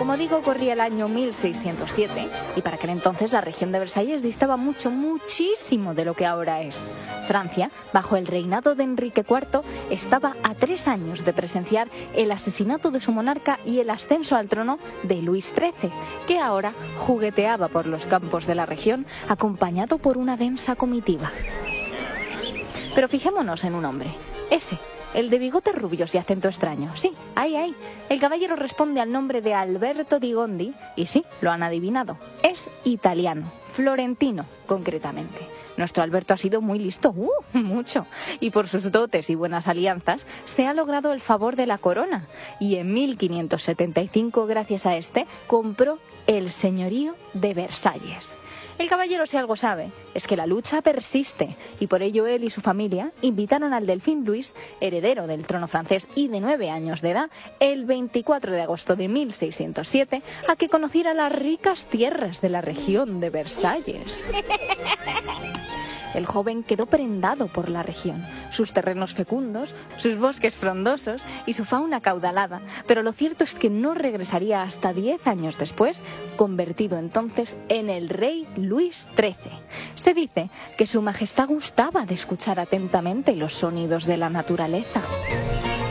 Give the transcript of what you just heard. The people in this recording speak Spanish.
Como digo, corría el año 1607 y para aquel entonces la región de Versalles distaba muchísimo de lo que ahora es. Francia, bajo el reinado de Enrique IV, estaba a 3 años de presenciar el asesinato de su monarca y el ascenso al trono de Luis XIII, que ahora jugueteaba por los campos de la región acompañado por una densa comitiva. Pero fijémonos en un hombre, ese, el de bigotes rubios y acento extraño. Sí, ahí. El caballero responde al nombre de Alberto di Gondi y sí, lo han adivinado. Es italiano, florentino concretamente. Nuestro Alberto ha sido muy listo, mucho, y por sus dotes y buenas alianzas se ha logrado el favor de la corona. Y en 1575, gracias a este, compró el señorío de Versalles. El caballero, si algo sabe, es que la lucha persiste y por ello él y su familia invitaron al delfín Luis, heredero del trono francés y de 9 años de edad, el 24 de agosto de 1607 a que conociera las ricas tierras de la región de Versalles. El joven quedó prendado por la región, sus terrenos fecundos, sus bosques frondosos y su fauna caudalada, pero lo cierto es que no regresaría hasta 10 años después, convertido entonces en el rey Luis XIII. Se dice que su majestad gustaba de escuchar atentamente los sonidos de la naturaleza.